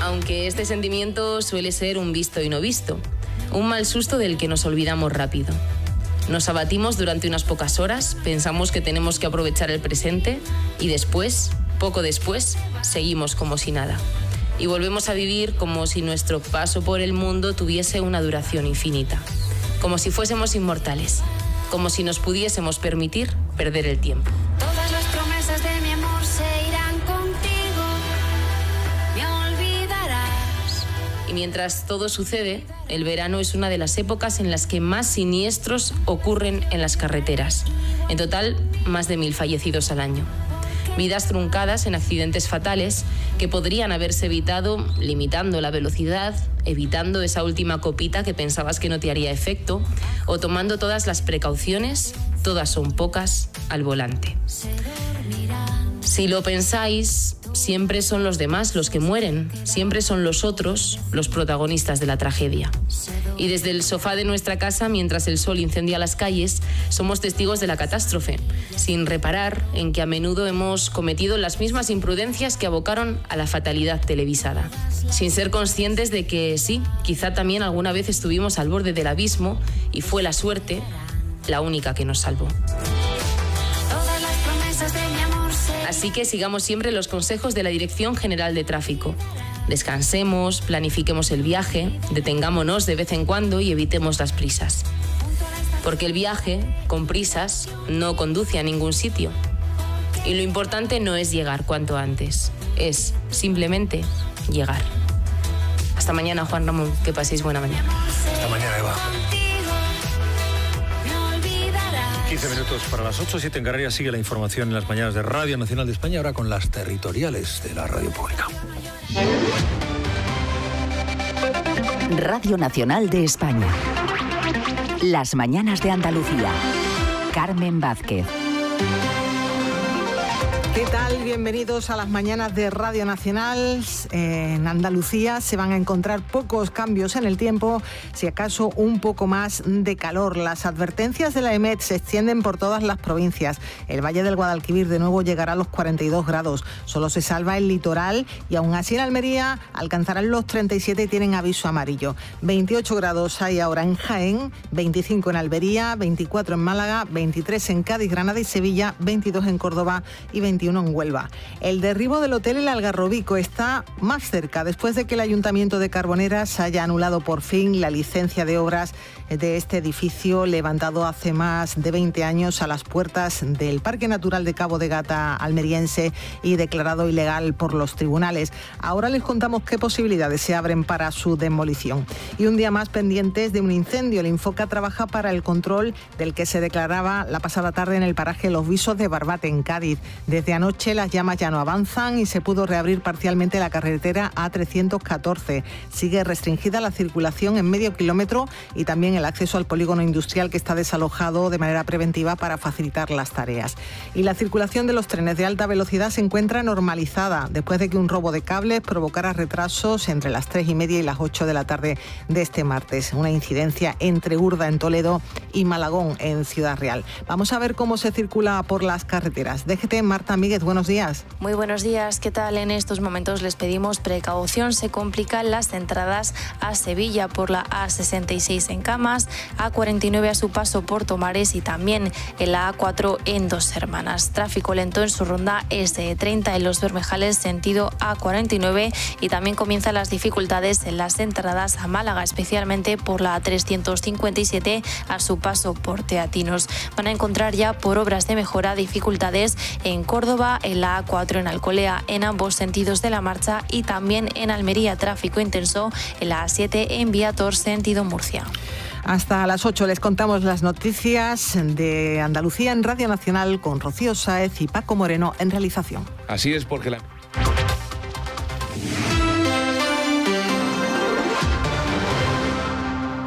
aunque este sentimiento suele ser un visto y no visto, un mal susto del que nos olvidamos rápido. Nos abatimos durante unas pocas horas, pensamos que tenemos que aprovechar el presente y después, poco después, seguimos como si nada. Y volvemos a vivir como si nuestro paso por el mundo tuviese una duración infinita, como si fuésemos inmortales, como si nos pudiésemos permitir perder el tiempo. Todas las promesas de mi amor se irán contigo, me olvidarás. Y mientras todo sucede, el verano es una de las épocas en las que más siniestros ocurren en las carreteras. En total, más de 1000 fallecidos al año. Vidas truncadas en accidentes fatales que podrían haberse evitado limitando la velocidad, evitando esa última copita que pensabas que no te haría efecto, o tomando todas las precauciones, todas son pocas, al volante. Si lo pensáis, siempre son los demás los que mueren, siempre son los otros los protagonistas de la tragedia. Y desde el sofá de nuestra casa, mientras el sol incendia las calles, somos testigos de la catástrofe, sin reparar en que a menudo hemos cometido las mismas imprudencias que abocaron a la fatalidad televisada, sin ser conscientes de que sí, quizá también alguna vez estuvimos al borde del abismo y fue la suerte la única que nos salvó. Así que sigamos siempre los consejos de la Dirección General de Tráfico. Descansemos, planifiquemos el viaje, detengámonos de vez en cuando y evitemos las prisas. Porque el viaje, con prisas, no conduce a ningún sitio. Y lo importante no es llegar cuanto antes, es simplemente llegar. Hasta mañana, Juan Ramón, que paséis buena mañana. Hasta mañana, Eva. 15 minutos para las 8, 7 en Canarias. Sigue la información en las mañanas de Radio Nacional de España, ahora con las territoriales de la radio pública. Radio Nacional de España. Las mañanas de Andalucía. Carmen Vázquez. ¿Qué tal? Bienvenidos a las mañanas de Radio Nacional. En Andalucía se van a encontrar pocos cambios en el tiempo, si acaso un poco más de calor. Las advertencias de la EMET se extienden por todas las provincias. El Valle del Guadalquivir de nuevo llegará a los 42 grados. Solo se salva el litoral y aún así en Almería alcanzarán los 37 y tienen aviso amarillo. 28 grados hay ahora en Jaén, 25 en Almería, 24 en Málaga, 23 en Cádiz, Granada y Sevilla, 22 en Córdoba y 21 en Huelva. El derribo del hotel El Algarrobico está más cerca después de que el Ayuntamiento de Carboneras haya anulado por fin la licencia de obras de este edificio levantado hace más de 20 años a las puertas del Parque Natural de Cabo de Gata almeriense y declarado ilegal por los tribunales. Ahora les contamos qué posibilidades se abren para su demolición. Y un día más pendientes de un incendio. El Infoca trabaja para el control del que se declaraba la pasada tarde en el paraje Los Visos de Barbate, en Cádiz. Desde anoche las llamas ya no avanzan y se pudo reabrir parcialmente la carretera A314. Sigue restringida la circulación en medio kilómetro y también el acceso al polígono industrial, que está desalojado de manera preventiva para facilitar las tareas. Y la circulación de los trenes de alta velocidad se encuentra normalizada después de que un robo de cables provocara retrasos entre las 3:30 y las 8 de la tarde de este martes. Una incidencia entre Urda en Toledo y Malagón en Ciudad Real. Vamos a ver cómo se circula por las carreteras. DGT, Marta Míguez, buenos días. Muy buenos días, ¿qué tal? En estos momentos les pedimos precaución. Se complican las entradas a Sevilla por la A66 en Camas, A49 a su paso por Tomares y también en la A4 en Dos Hermanas. Tráfico lento en su ronda S30 en Los Bermejales sentido A49 y también comienzan las dificultades en las entradas a Málaga, especialmente por la A357 a su paso por Teatinos. Van a encontrar ya por obras de mejora dificultades en Córdoba, en la A4 en Alcolea en ambos sentidos de la marcha y también en Almería tráfico intenso en la A7 en Viator sentido Murcia. Hasta las 8 les contamos las noticias de Andalucía en Radio Nacional con Rocío Sáez y Paco Moreno en realización. Así es, porque la... Una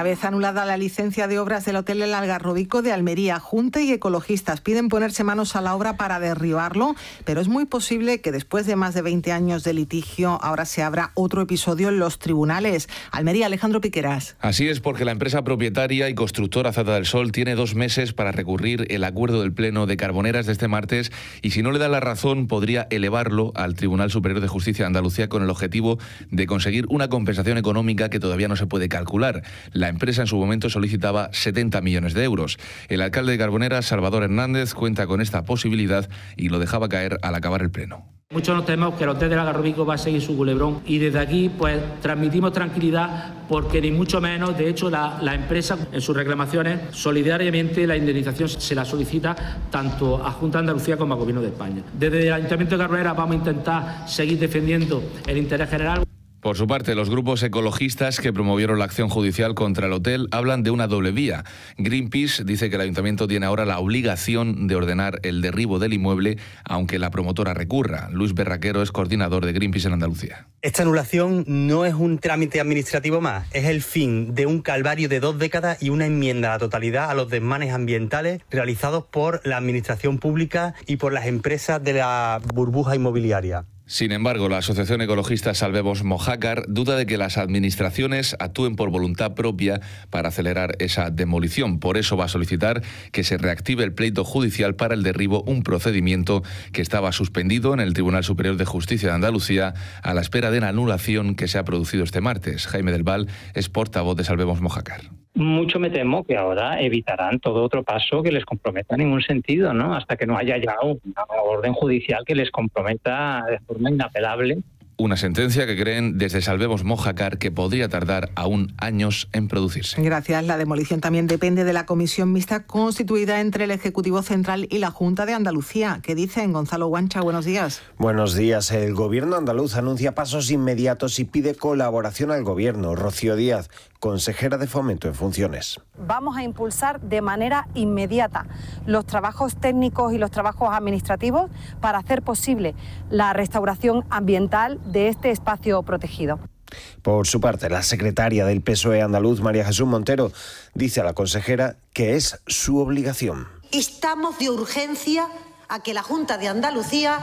vez anulada la licencia de obras del Hotel El Algarrobico de Almería, Junta y ecologistas piden ponerse manos a la obra para derribarlo, pero es muy posible que después de más de 20 años de litigio ahora se abra otro episodio en los tribunales. Almería, Alejandro Piqueras. Así es, porque la empresa propietaria y constructora Azata del Sol tiene 2 meses para recurrir el acuerdo del Pleno de Carboneras de este martes y si no le da la razón podría elevarlo al Tribunal Superior de Justicia de Andalucía con el objetivo de conseguir una compensación económica que todavía no se puede calcular. La empresa en su momento solicitaba 70 millones de euros. El alcalde de Carboneras, Salvador Hernández, cuenta con esta posibilidad y lo dejaba caer al acabar el pleno. Muchos nos tememos que el Hotel del Algarrobico va a seguir su culebrón y desde aquí pues transmitimos tranquilidad porque ni mucho menos, de hecho la empresa en sus reclamaciones solidariamente la indemnización se la solicita tanto a Junta de Andalucía como al Gobierno de España. Desde el Ayuntamiento de Carboneras vamos a intentar seguir defendiendo el interés general. Por su parte, los grupos ecologistas que promovieron la acción judicial contra el hotel hablan de una doble vía. Greenpeace dice que el ayuntamiento tiene ahora la obligación de ordenar el derribo del inmueble, aunque la promotora recurra. Luis Berraquero es coordinador de Greenpeace en Andalucía. Esta anulación no es un trámite administrativo más, es el fin de un calvario de 2 décadas y una enmienda a la totalidad a los desmanes ambientales realizados por la administración pública y por las empresas de la burbuja inmobiliaria. Sin embargo, la asociación ecologista Salvemos Mojácar duda de que las administraciones actúen por voluntad propia para acelerar esa demolición. Por eso va a solicitar que se reactive el pleito judicial para el derribo, un procedimiento que estaba suspendido en el Tribunal Superior de Justicia de Andalucía a la espera de la anulación que se ha producido este martes. Jaime del Val es portavoz de Salvemos Mojácar. Mucho me temo que ahora evitarán todo otro paso que les comprometa en ningún sentido, ¿no? Hasta que no haya ya una orden judicial que les comprometa de forma inapelable. Una sentencia que creen desde Salvemos Mojácar que podría tardar aún años en producirse. Gracias. La demolición también depende de la comisión mixta constituida entre el Ejecutivo Central y la Junta de Andalucía. ¿Qué dicen? Gonzalo Guancha, buenos días. Buenos días. El Gobierno andaluz anuncia pasos inmediatos y pide colaboración al Gobierno. Rocío Díaz, consejera de Fomento en funciones. Vamos a impulsar de manera inmediata los trabajos técnicos y los trabajos administrativos para hacer posible la restauración ambiental de este espacio protegido. Por su parte, la secretaria del PSOE andaluz, María Jesús Montero, dice a la consejera que es su obligación. Estamos de urgencia a que la Junta de Andalucía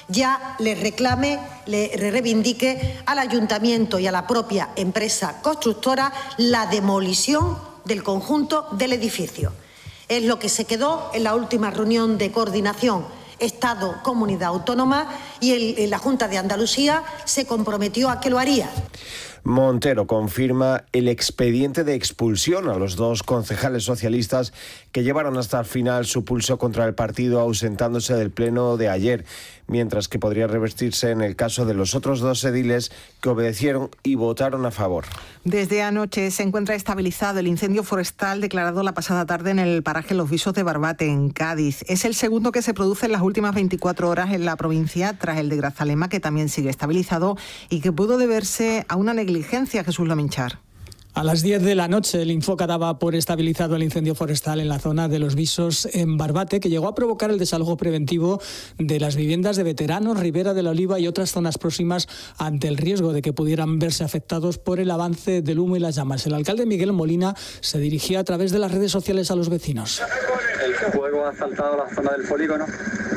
ya le reclame, le reivindique al Ayuntamiento y a la propia empresa constructora la demolición del conjunto del edificio. Es lo que se quedó en la última reunión de coordinación Estado-Comunidad Autónoma y la Junta de Andalucía se comprometió a que lo haría. Montero confirma el expediente de expulsión a los 2 concejales socialistas que llevaron hasta el final su pulso contra el partido ausentándose del pleno de ayer, mientras que podría revertirse en el caso de los otros 2 ediles que obedecieron y votaron a favor. Desde anoche se encuentra estabilizado el incendio forestal declarado la pasada tarde en el paraje Los Visos de Barbate, en Cádiz. Es el segundo que se produce en las últimas 24 horas en la provincia, tras el de Grazalema, que también sigue estabilizado y que pudo deberse a una negligencia, Jesús Lominchar. A las 10 de la noche, el Infoca daba por estabilizado el incendio forestal en la zona de Los Visos, en Barbate, que llegó a provocar el desalojo preventivo de las viviendas de veteranos, Ribera de la Oliva y otras zonas próximas ante el riesgo de que pudieran verse afectados por el avance del humo y las llamas. El alcalde Miguel Molina se dirigía a través de las redes sociales a los vecinos. El fuego ha saltado la zona del polígono.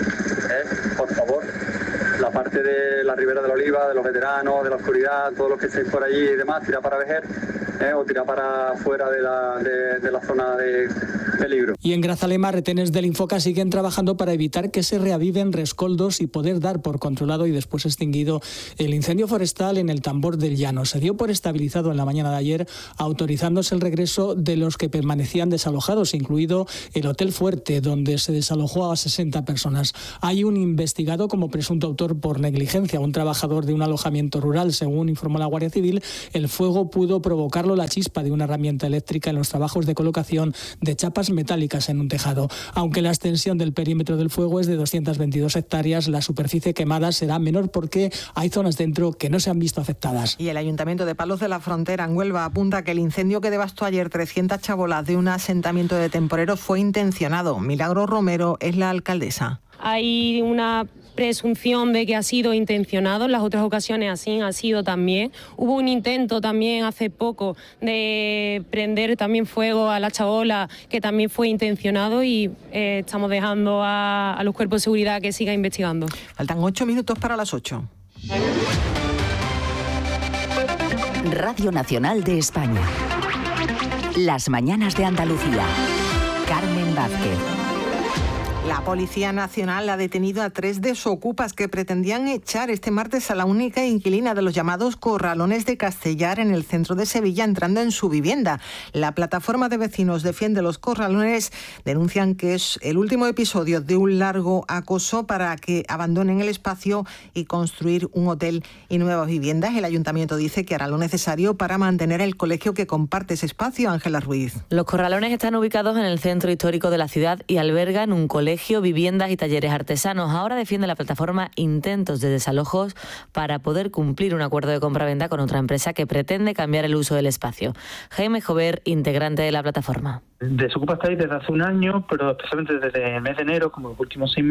Por favor, la parte de la Ribera de la Oliva, de los veteranos, de la oscuridad, todos los que estéis por allí y demás, tira para Vejer o tira para fuera de la zona de peligro. Y en Grazalema, retenes del Infoca siguen trabajando para evitar que se reaviven rescoldos y poder dar por controlado y después extinguido el incendio forestal en el Tambor del Llano. Se dio por estabilizado en la mañana de ayer, autorizándose el regreso de los que permanecían desalojados, incluido el Hotel Fuerte, donde se desalojó a 60 personas. Hay un investigado como presunto autor por negligencia, un trabajador de un alojamiento rural. Según informó la Guardia Civil, el fuego pudo provocarlo la chispa de una herramienta eléctrica en los trabajos de colocación de chapas metálicas en un tejado. Aunque la extensión del perímetro del fuego es de 222 hectáreas, la superficie quemada será menor porque hay zonas dentro que no se han visto afectadas. Y el Ayuntamiento de Palos de la Frontera, en Huelva, apunta que el incendio que devastó ayer 300 chabolas de un asentamiento de temporeros fue intencionado. Milagro Romero es la alcaldesa. hay una presunción de que ha sido intencionado, en las otras ocasiones así ha sido también. Hubo un intento también hace poco de prender también fuego a la chabola, que también fue intencionado, y estamos dejando a los cuerpos de seguridad que sigan investigando. Faltan 8 minutos para las 8. Radio Nacional de España. Las mañanas de Andalucía. Carmen Vázquez. La Policía Nacional ha detenido a 3 desocupas que pretendían echar este martes a la única inquilina de los llamados corralones de Castellar en el centro de Sevilla, entrando en su vivienda. La plataforma de vecinos Defiende los Corralones denuncian que es el último episodio de un largo acoso para que abandonen el espacio y construir un hotel y nuevas viviendas. El ayuntamiento dice que hará lo necesario para mantener el colegio que comparte ese espacio. Ángela Ruiz. Los corralones están ubicados en el centro histórico de la ciudad y albergan un colegio, viviendas y talleres artesanos. Ahora defiende la plataforma intentos de desalojos para poder cumplir un acuerdo de compraventa con otra empresa que pretende cambiar el uso del espacio. Jaime Jover, integrante de la plataforma. Desocupa está ahí desde hace un año, pero especialmente desde el mes de enero, como los últimos 7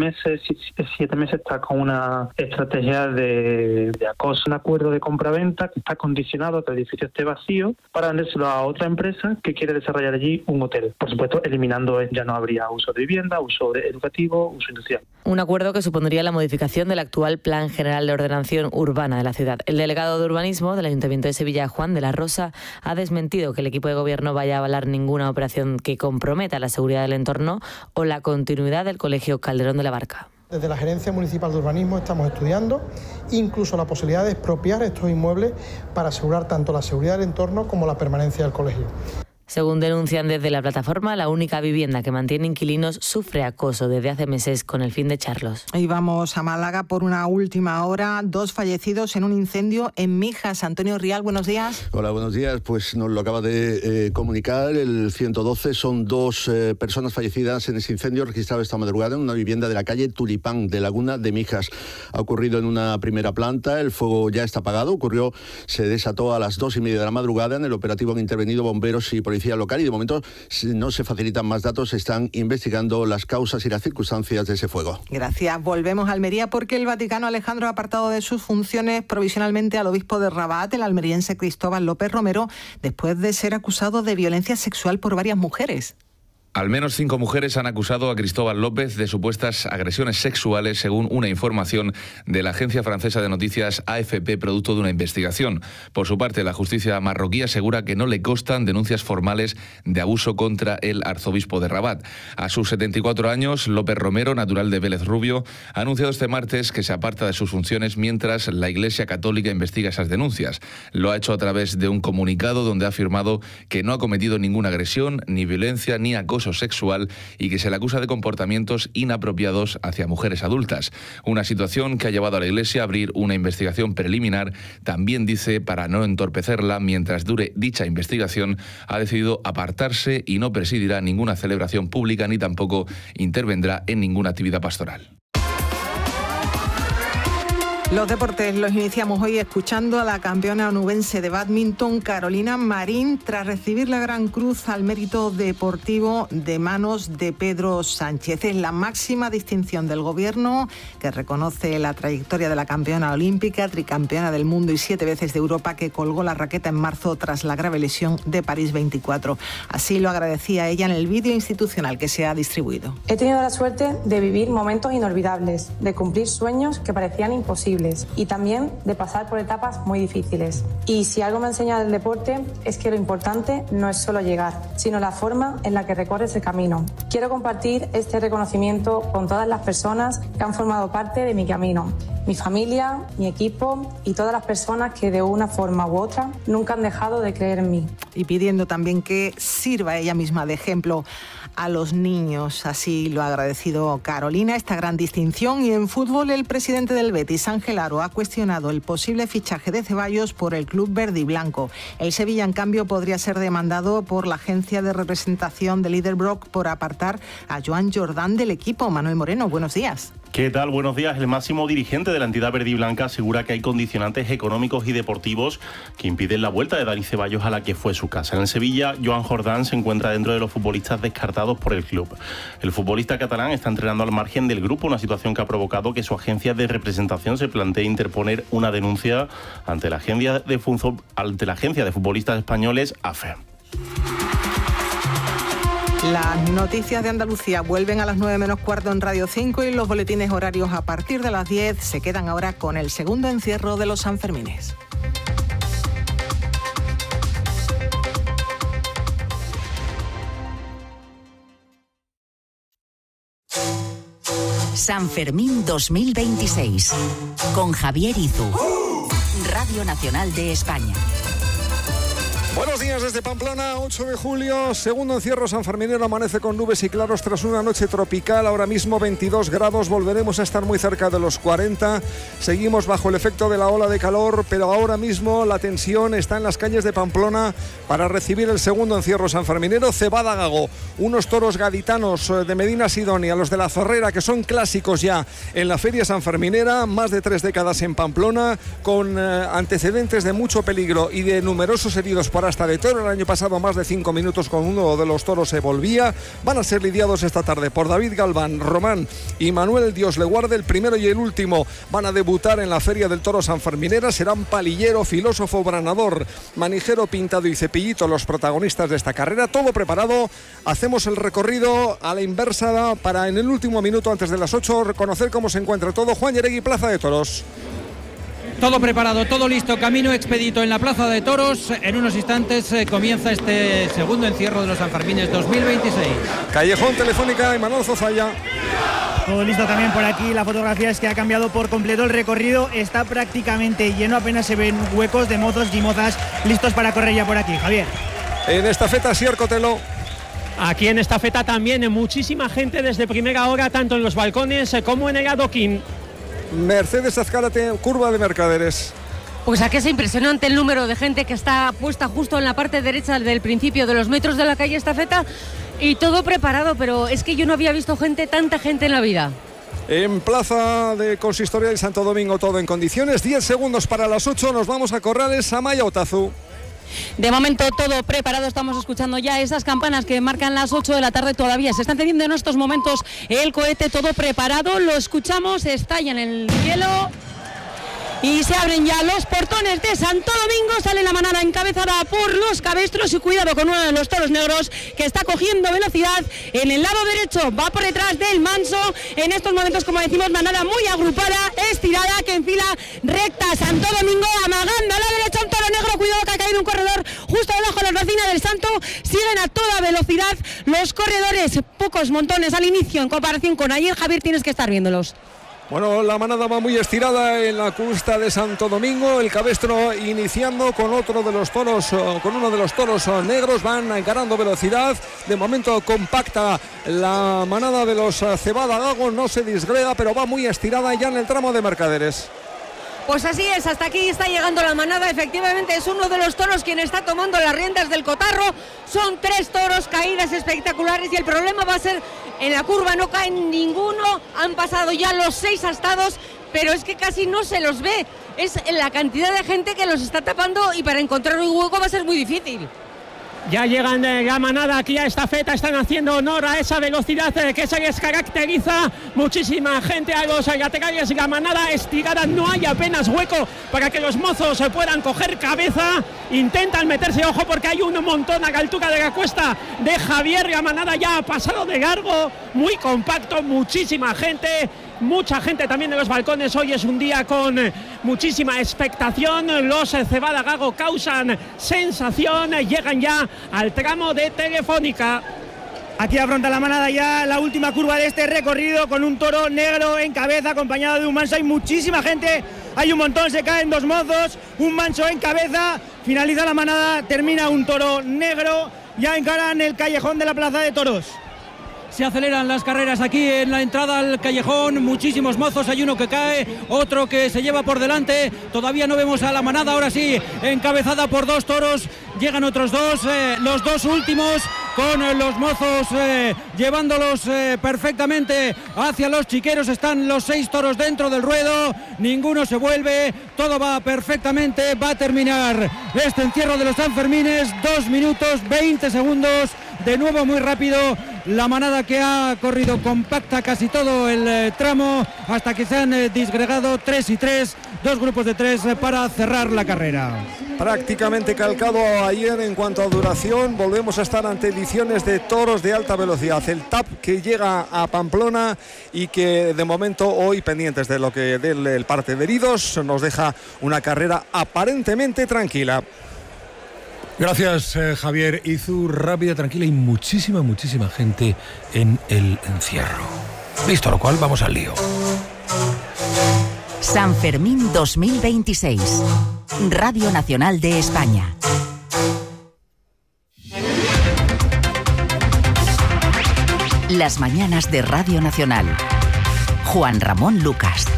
meses, está con una estrategia de acoso. Un acuerdo de compraventa que está condicionado a que el edificio esté vacío para vendérselo a otra empresa que quiere desarrollar allí un hotel. Por supuesto, eliminando, ya no habría uso de vivienda, uso educativo, uso industrial. Un acuerdo que supondría la modificación del actual Plan General de Ordenación Urbana de la ciudad. El delegado de Urbanismo del Ayuntamiento de Sevilla, Juan de la Rosa, ha desmentido que el equipo de gobierno vaya a avalar ninguna operación que comprometa la seguridad del entorno o la continuidad del Colegio Calderón de la Barca. Desde la Gerencia Municipal de Urbanismo estamos estudiando incluso la posibilidad de expropiar estos inmuebles para asegurar tanto la seguridad del entorno como la permanencia del colegio. Según denuncian desde la plataforma, la única vivienda que mantiene inquilinos sufre acoso desde hace meses con el fin de echarlos. Y vamos a Málaga por una última hora. 2 fallecidos en un incendio en Mijas. Antonio Rial, buenos días. Hola, buenos días. Pues nos lo acaba de comunicar el 112. Son 2 personas fallecidas en ese incendio registrado esta madrugada en una vivienda de la calle Tulipán de Laguna de Mijas. Ha ocurrido en una primera planta. El fuego ya está apagado. Se desató a las 2:30 de la madrugada. En el operativo han intervenido bomberos y policía local y de momento no se facilitan más datos. Se están investigando las causas y las circunstancias de ese fuego. Gracias. Volvemos a Almería porque el Vaticano, Alejandro, ha apartado de sus funciones provisionalmente al obispo de Rabat, el almeriense Cristóbal López Romero, después de ser acusado de violencia sexual por varias mujeres. Al menos 5 mujeres han acusado a Cristóbal López de supuestas agresiones sexuales, según una información de la agencia francesa de noticias AFP, producto de una investigación. Por su parte, la justicia marroquí asegura que no le constan denuncias formales de abuso contra el arzobispo de Rabat. A sus 74 años, López Romero, natural de Vélez Rubio, ha anunciado este martes que se aparta de sus funciones mientras la Iglesia Católica investiga esas denuncias. Lo ha hecho a través de un comunicado donde ha afirmado que no ha cometido ninguna agresión, ni violencia, ni acoso sexual y que se le acusa de comportamientos inapropiados hacia mujeres adultas. Una situación que ha llevado a la Iglesia a abrir una investigación preliminar. También dice, para no entorpecerla mientras dure dicha investigación, ha decidido apartarse y no presidirá ninguna celebración pública ni tampoco intervendrá en ninguna actividad pastoral. Los deportes los iniciamos hoy escuchando a la campeona onubense de bádminton, Carolina Marín, tras recibir la Gran Cruz al Mérito Deportivo de manos de Pedro Sánchez. Es la máxima distinción del Gobierno que reconoce la trayectoria de la campeona olímpica, tricampeona del mundo y 7 veces de Europa, que colgó la raqueta en marzo tras la grave lesión de París 24. Así lo agradecía ella en el vídeo institucional que se ha distribuido. He tenido la suerte de vivir momentos inolvidables, de cumplir sueños que parecían imposibles y también de pasar por etapas muy difíciles. Y si algo me ha enseñado el deporte es que lo importante no es solo llegar, sino la forma en la que recorres el camino. Quiero compartir este reconocimiento con todas las personas que han formado parte de mi camino, mi familia, mi equipo y todas las personas que de una forma u otra nunca han dejado de creer en mí. Y pidiendo también que sirva ella misma de ejemplo a los niños. Así lo ha agradecido Carolina, esta gran distinción. Y en fútbol, el presidente del Betis, Ángel Aro, ha cuestionado el posible fichaje de Ceballos por el club verde y blanco. El Sevilla, en cambio, podría ser demandado por la agencia de representación de Liderbrock por apartar a Joan Jordán del equipo. Manuel Moreno, buenos días. ¿Qué tal? Buenos días. El máximo dirigente de la entidad verde y blanca asegura que hay condicionantes económicos y deportivos que impiden la vuelta de Dani Ceballos a la que fue su casa. En el Sevilla, Joan Jordán se encuentra dentro de los futbolistas descartados por el club. El futbolista catalán está entrenando al margen del grupo, una situación que ha provocado que su agencia de representación se plantee interponer una denuncia ante la agencia de futbolistas españoles, AFE. Las noticias de Andalucía vuelven a las 9 menos cuarto en Radio 5 y los boletines horarios a partir de las 10 se quedan ahora con el segundo encierro de los Sanfermines. San Fermín 2026 con Javier Izu, Radio Nacional de España. Buenos días desde Pamplona, 8 de julio, segundo encierro sanferminero, amanece con nubes y claros tras una noche tropical, ahora mismo 22 grados, volveremos a estar muy cerca de los 40, seguimos bajo el efecto de la ola de calor, pero ahora mismo la tensión está en las calles de Pamplona para recibir el segundo encierro sanferminero. Cebada Gago, unos toros gaditanos de Medina Sidonia, los de la Zorrera, que son clásicos ya en la feria sanferminera, más de 3 décadas en Pamplona, con antecedentes de mucho peligro y de numerosos heridos por hasta de toro. El año pasado más de 5 minutos con uno de los toros se volvía. Van a ser lidiados esta tarde por David Galván, Román y Manuel Dios le guarde. El primero y el último van a debutar en la Feria del Toro Sanferminera. Serán Palillero, Filósofo, Branador, Manijero, Pintado y Cepillito los protagonistas de esta carrera. Todo preparado. Hacemos el recorrido a la inversa para en el último minuto antes de las 8 reconocer cómo se encuentra todo. Juan Yeregui, Plaza de Toros. Todo preparado, todo listo, camino expedito en la Plaza de Toros. En unos instantes comienza este segundo encierro de los Sanfermines 2026. Callejón, Telefónica y Manuel Zozaya. Todo listo también por aquí. La fotografía es que ha cambiado por completo el recorrido. Está prácticamente lleno, apenas se ven huecos de mozos y mozas listos para correr ya por aquí. Javier. En estafeta, Sier Cotelo. Aquí en estafeta también muchísima gente desde primera hora, tanto en los balcones como en el adoquín. Mercedes Azcárate, curva de Mercaderes. Pues aquí es impresionante el número de gente que está puesta justo en la parte derecha del principio de los metros de la calle Estafeta y todo preparado, pero es que yo no había visto tanta gente en la vida. En Plaza de Consistoria de Santo Domingo todo en condiciones, 10 segundos para las 8, nos vamos a Corrales, Amaya Otazu. De momento todo preparado, estamos escuchando ya esas campanas que marcan las 8 de la tarde, todavía se está encendiendo en estos momentos el cohete, todo preparado, lo escuchamos, estalla en el cielo y se abren ya los portones de Santo Domingo, sale la manada encabezada por los cabestros y cuidado con uno de los toros negros que está cogiendo velocidad en el lado derecho, va por detrás del manso, en estos momentos como decimos manada muy agrupada, estirada, que enfila recta Santo Domingo, amagando a la derecha un toro negro, cuidado que ha caído un corredor justo debajo de la racina del Santo, siguen a toda velocidad los corredores, pocos montones al inicio en comparación con ayer. Javier, tienes que estar viéndolos. Bueno, la manada va muy estirada en la cuesta de Santo Domingo, el cabestro iniciando con otro de los toros, con uno de los toros negros, van ganando velocidad, de momento compacta la manada de los Cebada Gago, no se disgrega, pero va muy estirada ya en el tramo de Mercaderes. Pues así es, hasta aquí está llegando la manada, efectivamente es uno de los toros quien está tomando las riendas del cotarro, son 3 toros, caídas espectaculares y el problema va a ser en la curva, no caen ninguno, han pasado ya los 6 astados, pero es que casi no se los ve, es la cantidad de gente que los está tapando y para encontrar un hueco va a ser muy difícil. Ya llegan la manada aquí a Estafeta, están haciendo honor a esa velocidad que se les caracteriza. Muchísima gente a los laterales, la manada estirada, no hay apenas hueco para que los mozos puedan coger cabeza. Intentan meterse, ojo, porque hay un montón a la altura de la cuesta de Javier. La manada ya ha pasado de largo, muy compacto, muchísima gente. Mucha gente también de los balcones, hoy es un día con muchísima expectación, los Cebada Gago causan sensación, llegan ya al tramo de Telefónica. Aquí afronta la manada ya la última curva de este recorrido con un toro negro en cabeza acompañado de un manso, hay muchísima gente, hay un montón, se caen 2 mozos, un manso en cabeza, finaliza la manada, termina un toro negro, ya encaran el callejón de la Plaza de Toros. Se aceleran las carreras aquí en la entrada al callejón, muchísimos mozos, hay uno que cae, otro que se lleva por delante, todavía no vemos a la manada, ahora sí, encabezada por 2 toros, llegan otros 2, los 2 últimos, con los mozos llevándolos perfectamente hacia los chiqueros. Están los 6 toros dentro del ruedo, ninguno se vuelve, todo va perfectamente. Va a terminar este encierro de los Sanfermines, 2 minutos 20 segundos, de nuevo muy rápido. La manada que ha corrido compacta casi todo el tramo hasta que se han disgregado 3 y 3, 2 grupos de 3 para cerrar la carrera. Prácticamente calcado ayer en cuanto a duración. Volvemos a estar ante ediciones de toros de alta velocidad. El TAP que llega a Pamplona y que de momento hoy, pendientes de lo que del parte de heridos, nos deja una carrera aparentemente tranquila. Gracias, Javier Izu. Rápida, tranquila y muchísima gente en el encierro. Listo, lo cual vamos al lío. San Fermín 2026. Radio Nacional de España. Las mañanas de Radio Nacional. Juan Ramón Lucas.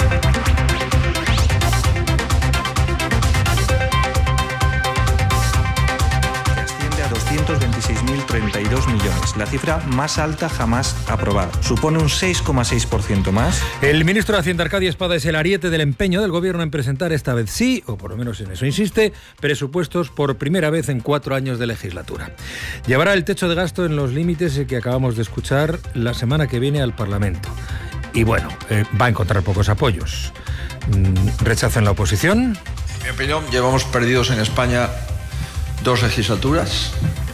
Asciende a 226.032 millones, la cifra más alta jamás aprobada. Supone un 6,6% más. El ministro de Hacienda, Arcadio Espada, es el ariete del empeño del gobierno en presentar esta vez sí, o por lo menos en eso insiste, presupuestos por primera vez en 4 años de legislatura. Llevará el techo de gasto en los límites que acabamos de escuchar la semana que viene al Parlamento. Y bueno, va a encontrar pocos apoyos. Rechazo en la oposición. En mi opinión, llevamos perdidos en España 2 legislaturas.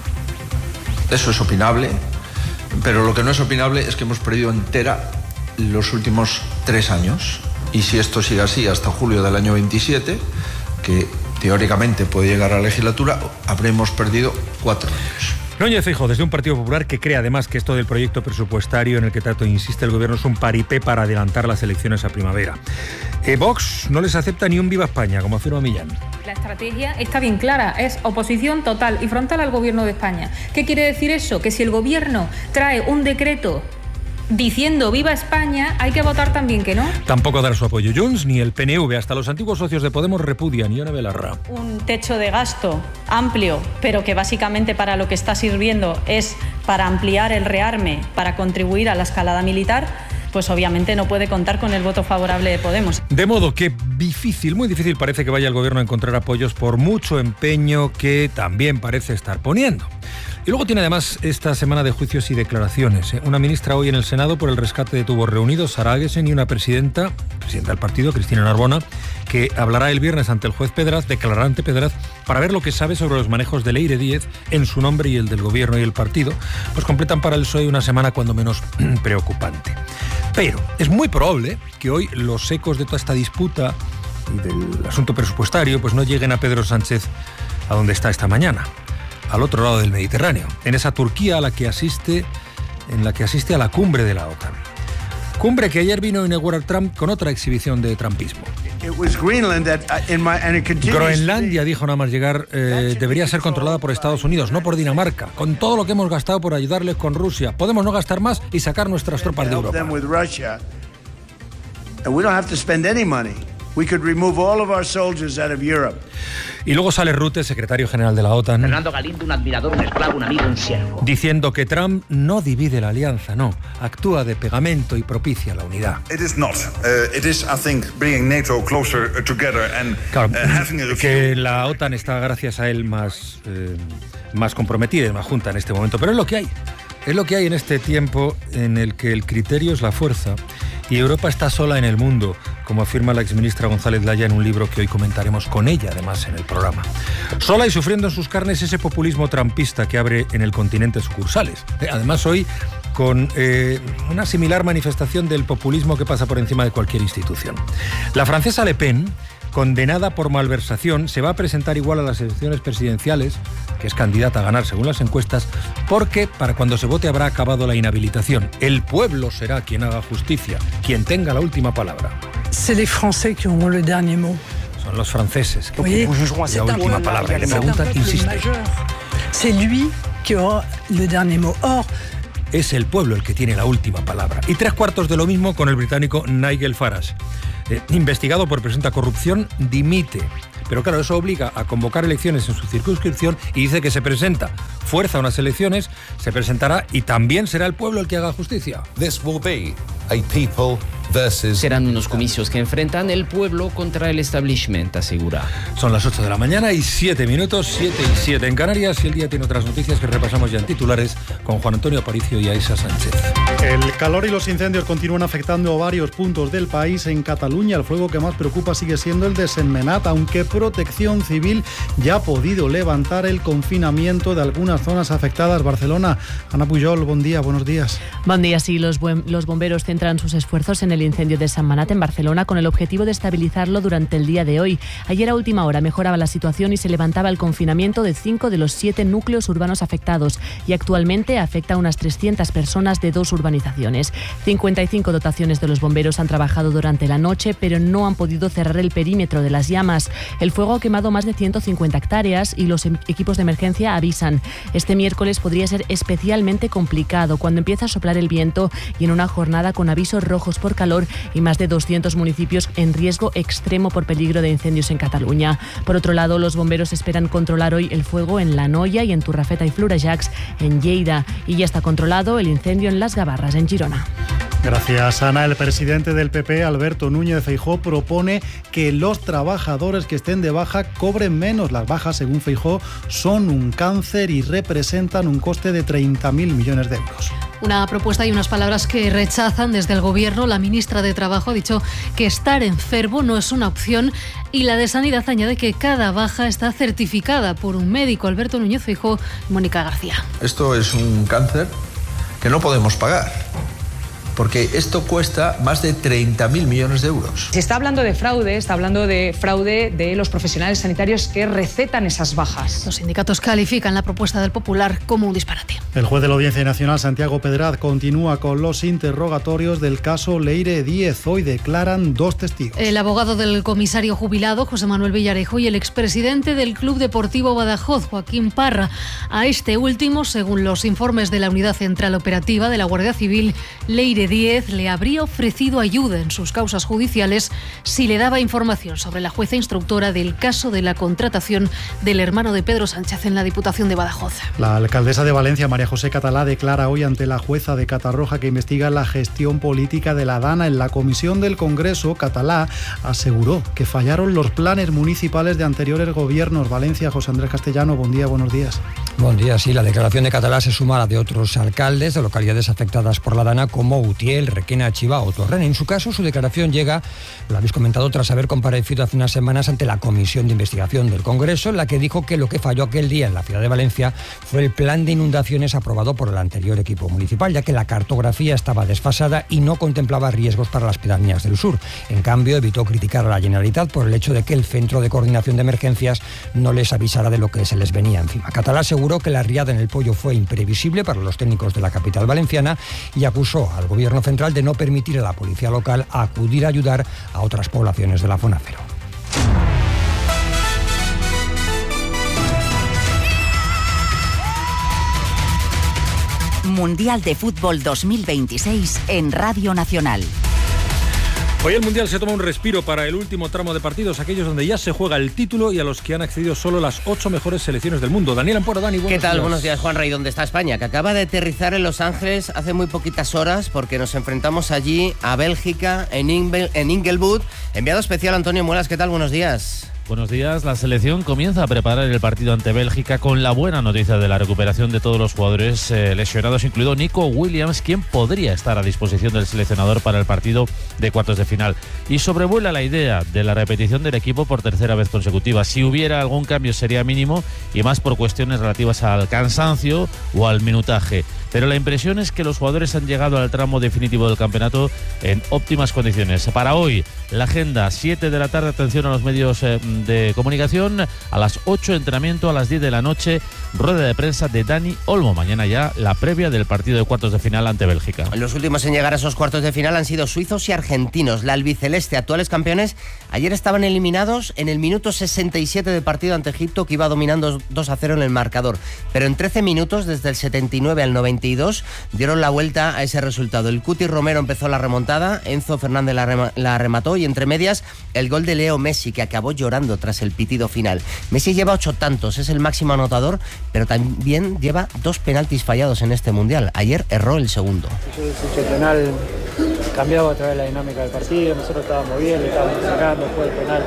Eso es opinable, pero lo que no es opinable es que hemos perdido entera los últimos 3 años. Y si esto sigue así hasta julio del año 27, que teóricamente puede llegar a la legislatura, habremos perdido 4 años. Núñez Feijóo, desde un Partido Popular que cree además que esto del proyecto presupuestario en el que tanto insiste el gobierno es un paripé para adelantar las elecciones a primavera. Vox no les acepta ni un Viva España, como afirma Millán. La estrategia está bien clara, es oposición total y frontal al gobierno de España. ¿Qué quiere decir eso? Que si el gobierno trae un decreto diciendo Viva España, hay que votar también que no. Tampoco dar su apoyo Junts ni el PNV. Hasta los antiguos socios de Podemos repudian. Ione Belarra. Un techo de gasto amplio, pero que básicamente para lo que está sirviendo es para ampliar el rearme, para contribuir a la escalada militar, pues obviamente no puede contar con el voto favorable de Podemos. De modo que difícil, muy difícil parece que vaya el gobierno a encontrar apoyos por mucho empeño que también parece estar poniendo. Y luego tiene además esta semana de juicios y declaraciones. Una ministra hoy en el Senado por el rescate de tubos reunidos, Sara Agesen, y una presidenta del partido, Cristina Narbona, que hablará el viernes ante el juez Pedraz, declarará ante Pedraz, para ver lo que sabe sobre los manejos de Leire Díez en su nombre y el del gobierno y el partido. Pues completan para el PSOE una semana cuando menos preocupante. Pero es muy probable que hoy los ecos de toda esta disputa y del asunto presupuestario pues no lleguen a Pedro Sánchez a donde está esta mañana, al otro lado del Mediterráneo, en esa Turquía a la que asiste a la cumbre de la OTAN. Cumbre que ayer vino a inaugurar Trump con otra exhibición de trumpismo. Groenlandia, dijo nada más llegar, debería ser controlada por Estados Unidos, no por Dinamarca. Con todo lo que hemos gastado por ayudarles con Rusia, podemos no gastar más y sacar nuestras tropas de Europa. Y luego sale Rutte, secretario general de la OTAN. Fernando Galindo, un admirador, un esclavo, un amigo, un siervo. Diciendo que Trump no divide la alianza, no. Actúa de pegamento y propicia la unidad. Que la OTAN está, gracias a él, más comprometida y más junta en este momento. Pero es lo que hay. Es lo que hay en este tiempo en el que el criterio es la fuerza y Europa está sola en el mundo, como afirma la exministra González Laya en un libro que hoy comentaremos con ella, además, en el programa. Sola y sufriendo en sus carnes ese populismo trumpista que abre en el continente sucursales. Además, hoy con una similar manifestación del populismo que pasa por encima de cualquier institución. La francesa Le Pen, condenada por malversación, se va a presentar igual a las elecciones presidenciales, que es candidata a ganar según las encuestas, porque para cuando se vote habrá acabado la inhabilitación. El pueblo será quien haga justicia, quien tenga la última palabra. C'est les Français qui auront le dernier mot. Son los franceses que la última palabra. Y le preguntan, insiste. C'est lui qui aura le dernier mot. Or, es el pueblo el que tiene la última palabra. Y 3/4 de lo mismo con el británico Nigel Farage. Investigado por presunta corrupción, dimite. pero claro, eso obliga a convocar elecciones en su circunscripción y dice que se presenta, fuerza unas elecciones, se presentará y también será el pueblo el que haga justicia. This will be a people versus... Serán unos comicios que enfrentan el pueblo contra el establishment, asegura. Son las 8 de la mañana y 7 minutos, 7 y 7 en Canarias, y el día tiene otras noticias que repasamos ya en titulares con Juan Antonio Aparicio y Aisa Sánchez. El calor y los incendios continúan afectando a varios puntos del país. En Cataluña el fuego que más preocupa sigue siendo el de Sentmenat, aunque Protección Civil ya ha podido levantar el confinamiento de algunas zonas afectadas. Barcelona, Ana Pujol, buen día, buenos días. Buen día, sí, los bomberos centran sus esfuerzos en el incendio de Sentmenat en Barcelona con el objetivo de estabilizarlo durante el día de hoy. Ayer a última hora mejoraba la situación y se levantaba el confinamiento de 5 de los 7 núcleos urbanos afectados y actualmente afecta a unas 300 personas de 2 urbanizaciones. 55 dotaciones de los bomberos han trabajado durante la noche, pero no han podido cerrar el perímetro de las llamas. El fuego ha quemado más de 150 hectáreas y los equipos de emergencia avisan. Este miércoles podría ser especialmente complicado cuando empieza a soplar el viento y en una jornada con avisos rojos por calor y más de 200 municipios en riesgo extremo por peligro de incendios en Cataluña. Por otro lado, los bomberos esperan controlar hoy el fuego en La Noia y en Turrafeta y Florejacs en Lleida, y ya está controlado el incendio en Las Gavarras en Girona. Gracias, Ana. El presidente del PP, Alberto Núñez Feijóo, propone que los trabajadores que estén de baja cobren menos. Las bajas, según Feijóo, son un cáncer y representan un coste de 30.000 millones de euros. Una propuesta y unas palabras que rechazan desde el Gobierno. La ministra de Trabajo ha dicho que estar enfermo no es una opción y la de Sanidad añade que cada baja está certificada por un médico. Alberto Núñez Feijóo y Mónica García. Esto es un cáncer que no podemos pagar, porque esto cuesta más de 30.000 millones de euros. Se está hablando de fraude, de los profesionales sanitarios que recetan esas bajas. Los sindicatos califican la propuesta del Popular como un disparate. El juez de la Audiencia Nacional, Santiago Pedraz, continúa con los interrogatorios del caso Leire Díez. Hoy declaran 2 testigos. El abogado del comisario jubilado, José Manuel Villarejo, y el expresidente del Club Deportivo Badajoz, Joaquín Parra. A este último, según los informes de la Unidad Central Operativa de la Guardia Civil, Leire Díez le habría ofrecido ayuda en sus causas judiciales si le daba información sobre la jueza instructora del caso de la contratación del hermano de Pedro Sánchez en la Diputación de Badajoz. La alcaldesa de Valencia, María José Catalá, declara hoy ante la jueza de Catarroja que investiga la gestión política de la Dana. En la comisión del Congreso, Catalá aseguró que fallaron los planes municipales de anteriores gobiernos. Valencia, José Andrés Castellano, buen día, buenos días. Buen día, sí, la declaración de Catalá se suma a la de otros alcaldes de localidades afectadas por la Dana como Utiel, Requena, Chiva o Torrent. En su caso, su declaración llega, lo habéis comentado, tras haber comparecido hace unas semanas ante la Comisión de Investigación del Congreso, en la que dijo que lo que falló aquel día en la ciudad de Valencia fue el plan de inundaciones aprobado por el anterior equipo municipal, ya que la cartografía estaba desfasada y no contemplaba riesgos para las pedanías del sur. En cambio, evitó criticar a la Generalitat por el hecho de que el Centro de Coordinación de Emergencias no les avisara de lo que se les venía encima. Catalá aseguró que la riada en el Poyo fue imprevisible para los técnicos de la capital valenciana y acusó al Gobierno central de no permitir a la policía local acudir a ayudar a otras poblaciones de la zona cero. Mundial de Fútbol 2026 en Radio Nacional. Hoy el Mundial se toma un respiro para el último tramo de partidos, aquellos donde ya se juega el título y a los que han accedido solo las 8 mejores selecciones del mundo. Daniel Amparo, Dani, buenos días. ¿Qué tal? Buenos días, Juanra. ¿Y dónde está España? Que acaba de aterrizar en Los Ángeles hace muy poquitas horas, porque nos enfrentamos allí a Bélgica, en Inglewood. Enviado especial Antonio Muelas, ¿qué tal? Buenos días. Buenos días. La selección comienza a preparar el partido ante Bélgica con la buena noticia de la recuperación de todos los jugadores lesionados, incluido Nico Williams, quien podría estar a disposición del seleccionador para el partido de cuartos de final. Y sobrevuela la idea de la repetición del equipo por tercera vez consecutiva. Si hubiera algún cambio sería mínimo y más por cuestiones relativas al cansancio o al minutaje. Pero la impresión es que los jugadores han llegado al tramo definitivo del campeonato en óptimas condiciones. Para hoy, la agenda, 7 de la tarde, atención a los medios de comunicación, a las 8 entrenamiento, a las 10 de la noche, rueda de prensa de Dani Olmo. Mañana ya la previa del partido de cuartos de final ante Bélgica. Los últimos en llegar a esos cuartos de final han sido suizos y argentinos. La albiceleste, actuales campeones, ayer estaban eliminados en el minuto 67 de partido ante Egipto, que iba dominando 2-0 en el marcador. Pero en 13 minutos, desde el 79 al 92, dieron la vuelta a ese resultado. El Cuti Romero empezó la remontada, Enzo Fernández la remató y entre medias el gol de Leo Messi, que acabó llorando celebrando tras el pitido final. Messi lleva 8 tantos, es el máximo anotador, pero también lleva 2 penaltis fallados en este Mundial. Ayer erró el segundo. El penal cambiaba otra vez la dinámica del partido, nosotros estábamos bien, le estábamos sacando después del penal.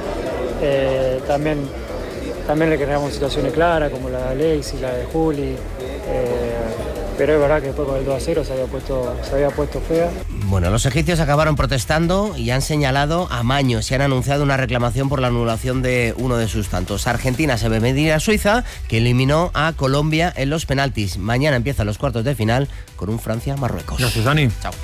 También le creamos situaciones claras, como la de Alexis, la de Juli. Pero es verdad que después con el 2-0 se había puesto fea. Bueno, los egipcios acabaron protestando y han señalado amaños y han anunciado una reclamación por la anulación de uno de sus tantos. Argentina se ve medir a Suiza, que eliminó a Colombia en los penaltis. Mañana empiezan los cuartos de final con un Francia-Marruecos. Gracias, Dani. Chao.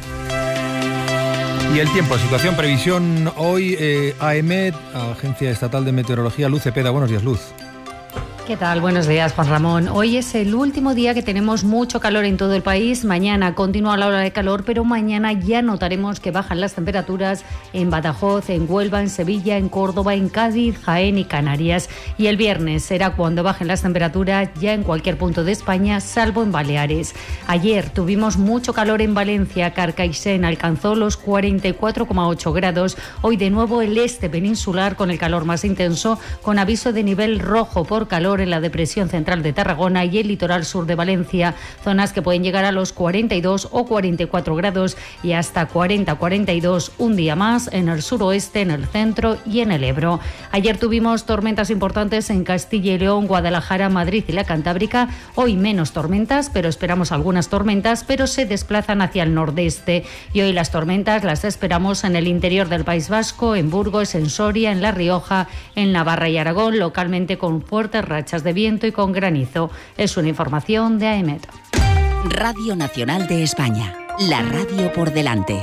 Y el tiempo, situación, previsión hoy, AEMET, Agencia Estatal de Meteorología, Luz Cepeda. Buenos días, Luz. ¿Qué tal? Buenos días, Juan Ramón. Hoy es el último día que tenemos mucho calor en todo el país. Mañana continúa la ola de calor, pero mañana ya notaremos que bajan las temperaturas en Badajoz, en Huelva, en Sevilla, en Córdoba, en Cádiz, Jaén y Canarias. Y el viernes será cuando bajen las temperaturas ya en cualquier punto de España, salvo en Baleares. Ayer tuvimos mucho calor en Valencia. Carcaixent alcanzó los 44,8 grados. Hoy de nuevo el este peninsular con el calor más intenso, con aviso de nivel rojo por calor en la depresión central de Tarragona y el litoral sur de Valencia, zonas que pueden llegar a los 42 o 44 grados y hasta 40-42 un día más en el suroeste, en el centro y en el Ebro. Ayer tuvimos tormentas importantes en Castilla y León, Guadalajara, Madrid y la Cantábrica. Hoy menos tormentas, pero esperamos algunas tormentas, pero se desplazan hacia el nordeste. Y hoy las tormentas las esperamos en el interior del País Vasco, en Burgos, en Soria, en La Rioja, en Navarra y Aragón, localmente con fuertes rachas de viento y con granizo. Es una información de AEMET. Radio Nacional de España, la radio por delante.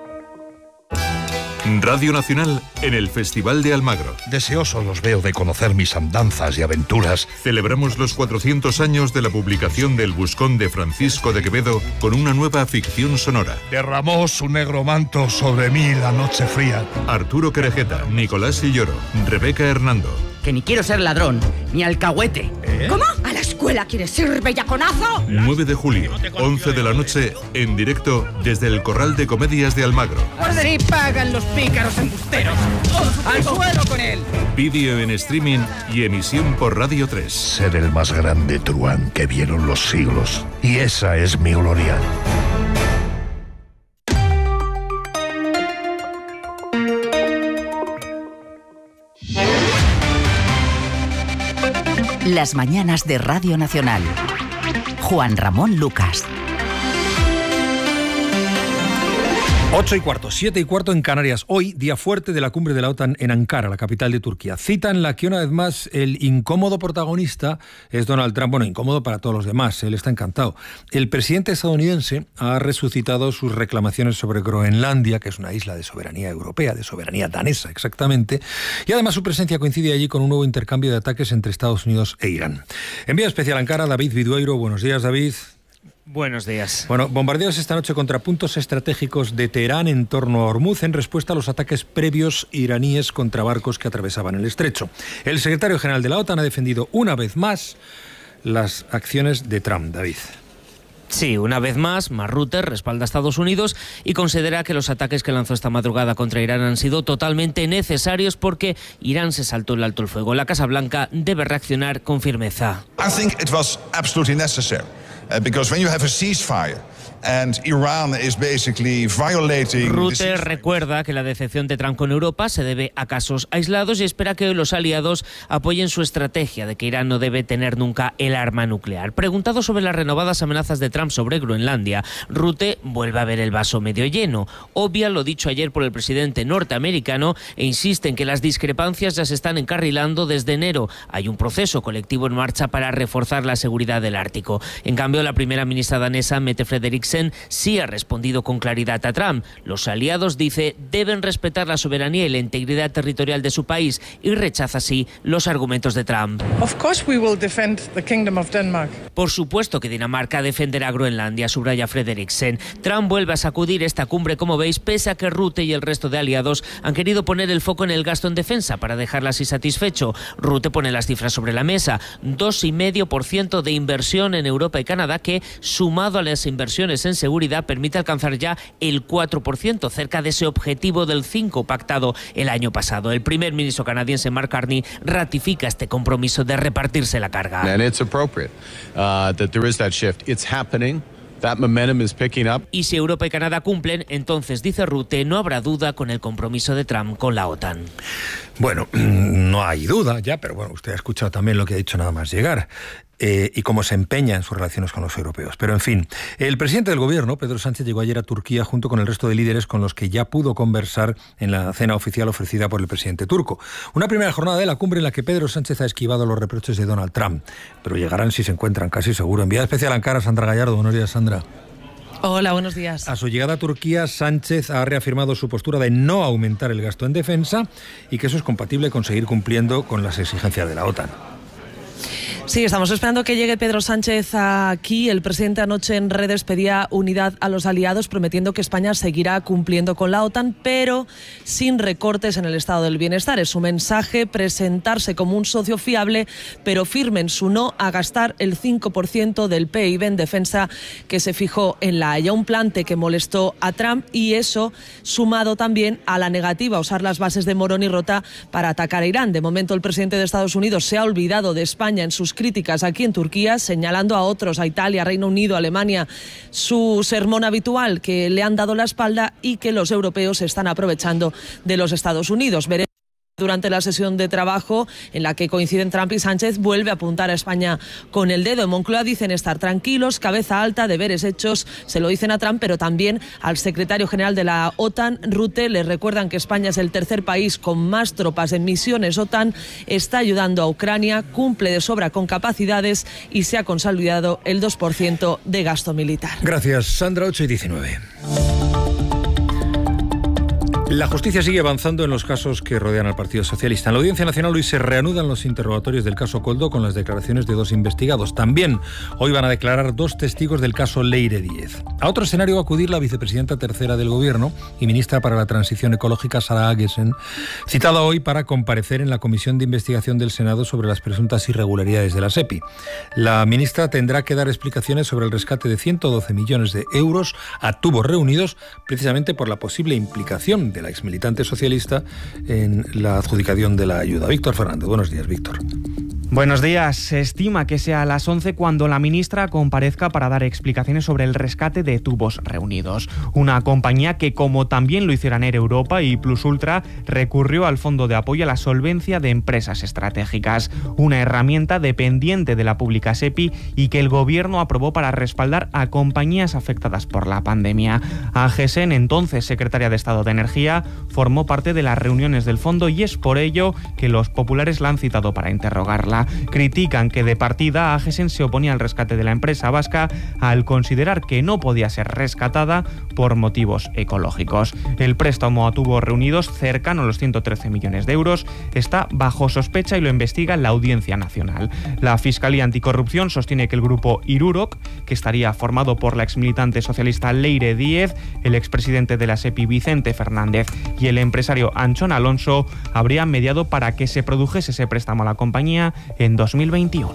Radio Nacional en el Festival de Almagro. Deseosos los veo de conocer mis andanzas y aventuras. Celebramos los 400 años de la publicación del Buscón de Francisco de Quevedo con una nueva ficción sonora. Derramó su negro manto sobre mí la noche fría. Arturo Querejeta, Nicolás Silloro, Rebeca Hernando. Que ni quiero ser ladrón, ni alcahuete. ¿Cómo? ¿A la escuela quieres ir, bellaconazo? 9 de julio, 11 de la noche, en directo desde el Corral de Comedias de Almagro. Sí pagan los pícaros embusteros. ¡Al suelo con él! Vídeo en streaming y emisión por Radio 3. Ser el más grande truán que vieron los siglos. Y esa es mi gloria. Las mañanas de Radio Nacional. Juan Ramón Lucas. 8:15, 7:15 en Canarias. Hoy, día fuerte de la cumbre de la OTAN en Ankara, la capital de Turquía. Cita en la que una vez más el incómodo protagonista es Donald Trump. Bueno, incómodo para todos los demás, él está encantado. El presidente estadounidense ha resucitado sus reclamaciones sobre Groenlandia, que es una isla de soberanía europea, de soberanía danesa exactamente, y además su presencia coincide allí con un nuevo intercambio de ataques entre Estados Unidos e Irán. Envío especial a Ankara, David Vidueiro. Buenos días, David. Buenos días. Bueno, bombardeos esta noche contra puntos estratégicos de Teherán en torno a Hormuz en respuesta a los ataques previos iraníes contra barcos que atravesaban el estrecho. El secretario general de la OTAN ha defendido una vez más las acciones de Trump, David. Sí, una vez más, Rutte respalda a Estados Unidos y considera que los ataques que lanzó esta madrugada contra Irán han sido totalmente necesarios porque Irán se saltó el alto el fuego. La Casa Blanca debe reaccionar con firmeza. I think it was absolutely necessary. Because when you have a ceasefire and Iran is basically violating... Rutte recuerda que la decepción de Trump con Europa se debe a casos aislados y espera que los aliados apoyen su estrategia de que Irán no debe tener nunca el arma nuclear. Preguntado sobre las renovadas amenazas de Trump sobre Groenlandia, Rutte vuelve a ver el vaso medio lleno. Obvia lo dicho ayer por el presidente norteamericano e insiste en que las discrepancias ya se están encarrilando desde enero. Hay un proceso colectivo en marcha para reforzar la seguridad del Ártico. En cambio, la primera ministra danesa, Mette Frederiksen, sí ha respondido con claridad a Trump. Los aliados, dice, deben respetar la soberanía y la integridad territorial de su país y rechaza así los argumentos de Trump. Of course we will defend the Kingdom of Denmark. Por supuesto que Dinamarca defenderá Groenlandia, subraya Frederiksen. Trump vuelve a sacudir esta cumbre, como veis, pese a que Rutte y el resto de aliados han querido poner el foco en el gasto en defensa para dejarla así satisfecho. Rutte pone las cifras sobre la mesa. 2,5% de inversión en Europa y Canadá que, sumado a las inversiones inversiones en seguridad permite alcanzar ya el 4%, cerca de ese objetivo del 5% pactado el año pasado. El primer ministro canadiense Mark Carney ratifica este compromiso de repartirse la carga. And it's appropriate that there is that shift. It's happening. That momentum is picking up. Y si Europa y Canadá cumplen, entonces, dice Rutte, no habrá duda con el compromiso de Trump con la OTAN. Bueno, no hay duda ya, pero bueno, usted ha escuchado también lo que ha dicho nada más llegar. Y cómo se empeña en sus relaciones con los europeos. Pero en fin, el presidente del gobierno, Pedro Sánchez, llegó ayer a Turquía junto con el resto de líderes con los que ya pudo conversar en la cena oficial ofrecida por el presidente turco. Una primera jornada de la cumbre en la que Pedro Sánchez ha esquivado los reproches de Donald Trump. Pero llegarán si se encuentran, casi seguro. Enviada especial a Ankara, Sandra Gallardo. Buenos días, Sandra. Hola, buenos días. A su llegada a Turquía, Sánchez ha reafirmado su postura de no aumentar el gasto en defensa y que eso es compatible con seguir cumpliendo con las exigencias de la OTAN. Sí, estamos esperando que llegue Pedro Sánchez aquí. El presidente anoche en redes pedía unidad a los aliados, prometiendo que España seguirá cumpliendo con la OTAN, pero sin recortes en el estado del bienestar. Es su mensaje, presentarse como un socio fiable, pero firme en su no a gastar el 5% del PIB en defensa que se fijó en La Haya. Un plante que molestó a Trump, y eso sumado también a la negativa a usar las bases de Morón y Rota para atacar a Irán. De momento, el presidente de Estados Unidos se ha olvidado de España en sus críticas aquí en Turquía, señalando a otros, a Italia, Reino Unido, Alemania, su sermón habitual, que le han dado la espalda y que los europeos están aprovechando de los Estados Unidos. Veremos. Durante la sesión de trabajo en la que coinciden Trump y Sánchez, vuelve a apuntar a España con el dedo. En Moncloa dicen estar tranquilos, cabeza alta, deberes hechos. Se lo dicen a Trump, pero también al secretario general de la OTAN, Rutte. Les recuerdan que España es el tercer país con más tropas en misiones OTAN, está ayudando a Ucrania, cumple de sobra con capacidades y se ha consolidado el 2% de gasto militar. Gracias, Sandra. 8:19. La justicia sigue avanzando en los casos que rodean al Partido Socialista. En la Audiencia Nacional hoy se reanudan los interrogatorios del caso Koldo con las declaraciones de 2 investigados. También hoy van a declarar 2 testigos del caso Leire Díez. A otro escenario va a acudir la vicepresidenta tercera del Gobierno y ministra para la Transición Ecológica, Sara Agesen, citada hoy para comparecer en la Comisión de Investigación del Senado sobre las presuntas irregularidades de la SEPI. La ministra tendrá que dar explicaciones sobre el rescate de 112 millones de euros a tubos reunidos, precisamente por la posible implicación de la exmilitante socialista en la adjudicación de la ayuda. Víctor Fernández, buenos días, Víctor. Buenos días. Se estima que sea a las 11 cuando la ministra comparezca para dar explicaciones sobre el rescate de tubos reunidos. Una compañía que, como también lo hicieron Air Europa y Plus Ultra, recurrió al Fondo de Apoyo a la Solvencia de Empresas Estratégicas, una herramienta dependiente de la pública SEPI y que el Gobierno aprobó para respaldar a compañías afectadas por la pandemia. Agesen, entonces secretaria de Estado de Energía, formó parte de las reuniones del fondo y es por ello que los populares la han citado para interrogarla. Critican que de partida Agesen se oponía al rescate de la empresa vasca al considerar que no podía ser rescatada por motivos ecológicos. El préstamo a tubos reunidos, cercano a los 113 millones de euros, está bajo sospecha y lo investiga la Audiencia Nacional. La Fiscalía Anticorrupción sostiene que el grupo Irurok, que estaría formado por la exmilitante socialista Leire Díez, el expresidente de la SEPI Vicente Fernández y el empresario Anchón Alonso, habrían mediado para que se produjese ese préstamo a la compañía en 2021.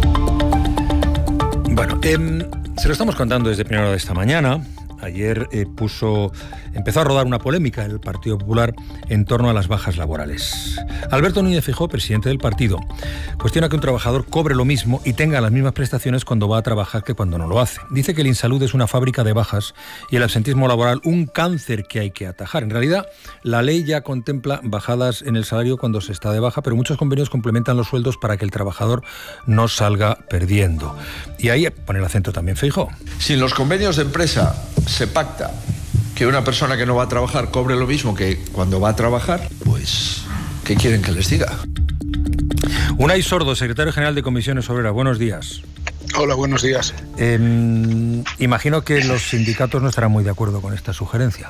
Bueno, se lo estamos contando desde primera hora de esta mañana. Ayer empezó a rodar una polémica en el Partido Popular en torno a las bajas laborales. Alberto Núñez Feijóo, presidente del partido, cuestiona que un trabajador cobre lo mismo y tenga las mismas prestaciones cuando va a trabajar que cuando no lo hace. Dice que el Insalud es una fábrica de bajas y el absentismo laboral un cáncer que hay que atajar. En realidad, la ley ya contempla bajadas en el salario cuando se está de baja, pero muchos convenios complementan los sueldos para que el trabajador no salga perdiendo. Y ahí pone el acento también Feijóo. Si en los convenios de empresa se pacta que una persona que no va a trabajar cobre lo mismo que cuando va a trabajar, pues, ¿qué quieren que les diga? Unai Sordo, secretario general de Comisiones Obreras, buenos días. Hola, buenos días. Imagino que los sindicatos no estarán muy de acuerdo con esta sugerencia.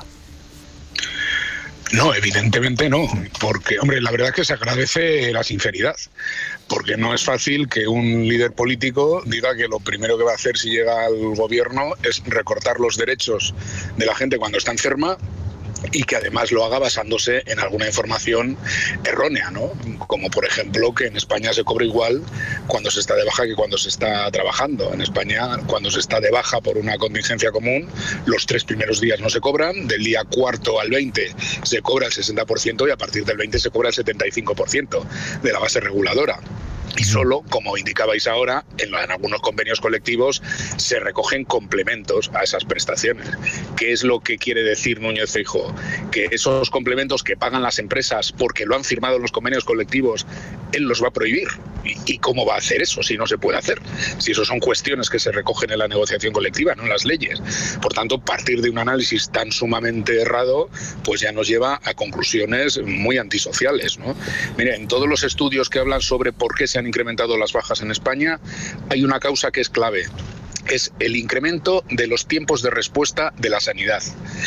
No, evidentemente no, porque, hombre, la verdad es que se agradece la sinceridad, porque no es fácil que un líder político diga que lo primero que va a hacer si llega al gobierno es recortar los derechos de la gente cuando está enferma y que además lo haga basándose en alguna información errónea, ¿no? Como por ejemplo que en España se cobra igual cuando se está de baja que cuando se está trabajando. En España, cuando se está de baja por una contingencia común, los 3 primeros días no se cobran, del día 4 al 20 se cobra el 60% y a partir del 20 se cobra el 75% de la base reguladora. Y solo, como indicabais ahora, en algunos convenios colectivos se recogen complementos a esas prestaciones. ¿Qué es lo que quiere decir Núñez Feijóo? Que esos complementos que pagan las empresas porque lo han firmado en los convenios colectivos, él los va a prohibir. ¿Y cómo va a hacer eso si no se puede hacer? Si eso son cuestiones que se recogen en la negociación colectiva, no en las leyes. Por tanto, partir de un análisis tan sumamente errado, pues ya nos lleva a conclusiones muy antisociales, ¿no? Mira, en todos los estudios que hablan sobre por qué se han incrementado las bajas en España, hay una causa que es clave. Es el incremento de los tiempos de respuesta de la sanidad.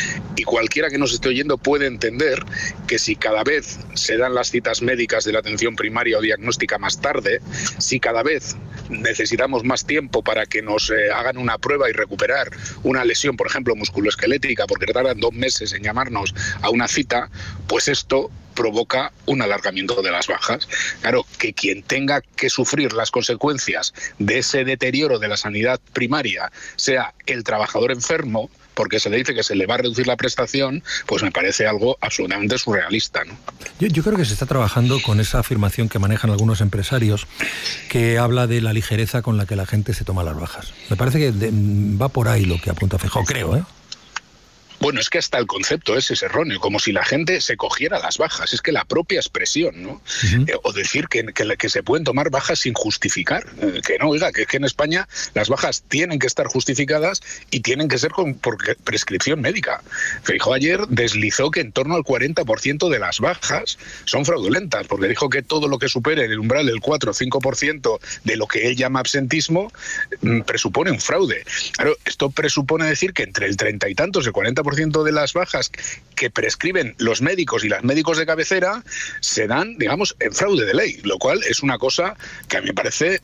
Y cualquiera que nos esté oyendo puede entender que si cada vez se dan las citas médicas de la atención primaria o diagnóstica más tarde, si cada vez necesitamos más tiempo para que nos hagan una prueba y recuperar una lesión, por ejemplo, musculoesquelética, porque tardan 2 meses en llamarnos a una cita, pues esto provoca un alargamiento de las bajas. Claro, que quien tenga que sufrir las consecuencias de ese deterioro de la sanidad primaria sea el trabajador enfermo, porque se le dice que se le va a reducir la prestación, pues me parece algo absolutamente surrealista, ¿no? Yo creo que se está trabajando con esa afirmación que manejan algunos empresarios, que habla de la ligereza con la que la gente se toma las bajas. Me parece que va por ahí lo que apunta Feijóo, creo, ¿eh? Bueno, es que hasta el concepto ese es erróneo, como si la gente se cogiera las bajas. Es que la propia expresión, ¿no? O decir que se pueden tomar bajas sin justificar. Que no, oiga, que en España las bajas tienen que estar justificadas y tienen que ser por prescripción médica. Feijóo ayer deslizó que en torno al 40% de las bajas son fraudulentas, porque dijo que todo lo que supere el umbral del 4 o 5% de lo que él llama absentismo presupone un fraude. Claro, esto presupone decir que entre el 30 y tantos, el 40% de las bajas que prescriben los médicos y las médicos de cabecera se dan, digamos, en fraude de ley, lo cual es una cosa que a mí me parece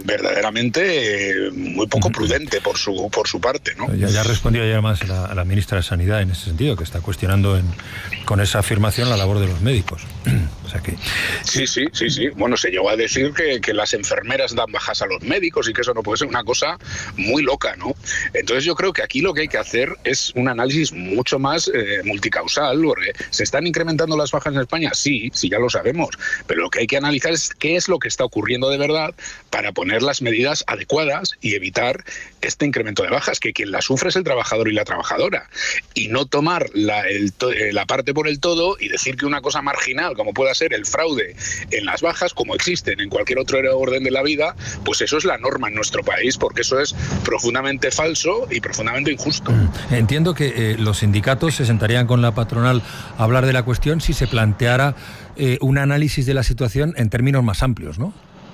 verdaderamente muy poco prudente por su parte, ¿no? Ya respondió ayer más a la ministra de Sanidad en ese sentido, que está cuestionando con esa afirmación la labor de los médicos. O sea que... Sí. Bueno, se llegó a decir que las enfermeras dan bajas a los médicos y que eso no puede ser una cosa muy loca, ¿no? Entonces yo creo que aquí lo que hay que hacer es un análisis mucho más multicausal, porque se están incrementando las bajas en España, sí, ya lo sabemos, pero lo que hay que analizar es qué es lo que está ocurriendo de verdad para poner las medidas adecuadas y evitar este incremento de bajas, que quien la sufre es el trabajador y la trabajadora, y no tomar la parte por el todo y decir que una cosa marginal, como pueda ser el fraude en las bajas, como existen en cualquier otro orden de la vida, pues eso es la norma en nuestro país, porque eso es profundamente falso y profundamente injusto. Entiendo que los sindicatos se sentarían con la patronal a hablar de la cuestión si se planteara un análisis de la situación en términos más amplios, ¿no?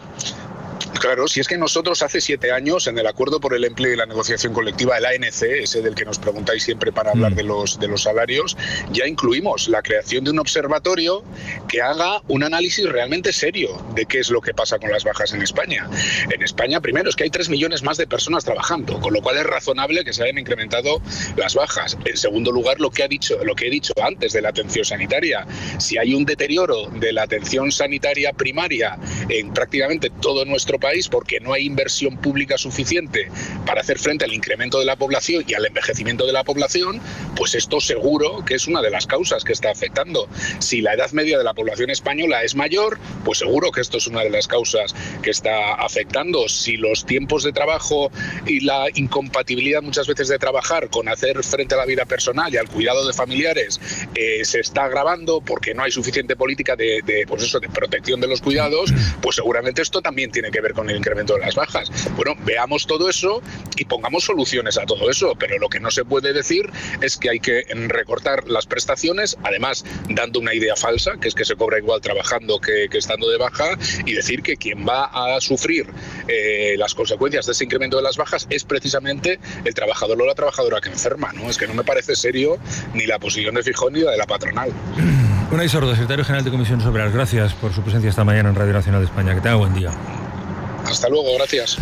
Claro, si es que nosotros hace 7 años, en el Acuerdo por el Empleo y la Negociación Colectiva, el ANC, ese del que nos preguntáis siempre para hablar de los salarios, ya incluimos la creación de un observatorio que haga un análisis realmente serio de qué es lo que pasa con las bajas en España. En España, primero, es que hay 3 millones más de personas trabajando, con lo cual es razonable que se hayan incrementado las bajas. En segundo lugar, lo que he dicho antes de la atención sanitaria. Si hay un deterioro de la atención sanitaria primaria en prácticamente todo nuestro país, porque no hay inversión pública suficiente para hacer frente al incremento de la población y al envejecimiento de la población, pues esto seguro que es una de las causas que está afectando. Si la edad media de la población española es mayor, pues seguro que esto es una de las causas que está afectando. Si los tiempos de trabajo y la incompatibilidad muchas veces de trabajar con hacer frente a la vida personal y al cuidado de familiares se está agravando porque no hay suficiente política de protección de los cuidados, pues seguramente esto también tiene que ver con el incremento de las bajas. Bueno, veamos todo eso y pongamos soluciones a todo eso, pero lo que no se puede decir es que hay que recortar las prestaciones, además dando una idea falsa, que es que se cobra igual trabajando que estando de baja, y decir que quien va a sufrir las consecuencias de ese incremento de las bajas es precisamente el trabajador o la trabajadora que enferma, ¿no? Es que no me parece serio ni la posición de Feijóo ni la de la patronal. Unai Sordo, secretario general de Comisiones Obreras, gracias por su presencia esta mañana en Radio Nacional de España. Que tenga buen día. Hasta luego, gracias.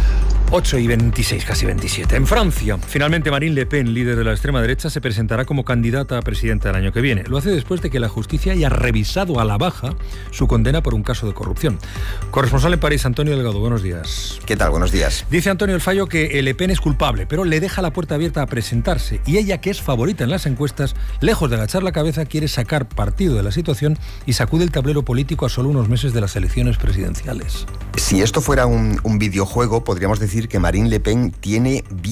8:26, casi 27. En Francia, finalmente Marine Le Pen, líder de la extrema derecha, se presentará como candidata a presidenta del año que viene. Lo hace después de que la justicia haya revisado a la baja su condena por un caso de corrupción. Corresponsal en París, Antonio Delgado, buenos días. ¿Qué tal? Buenos días. Dice Antonio El Fallo que Le Pen es culpable, pero le deja la puerta abierta a presentarse. Y ella, que es favorita en las encuestas, lejos de agachar la cabeza, quiere sacar partido de la situación y sacude el tablero político a solo unos meses de las elecciones presidenciales. Si esto fuera un videojuego, podríamos decir que Marine Le Pen tiene